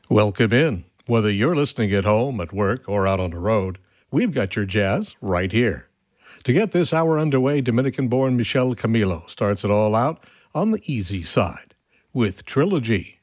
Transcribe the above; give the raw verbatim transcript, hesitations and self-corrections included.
Welcome in. Whether you're listening at home, at work, or out on the road, we've got your jazz right here. To get this hour underway, Dominican-born Michel Camilo starts it all out on the easy side with Trilogy.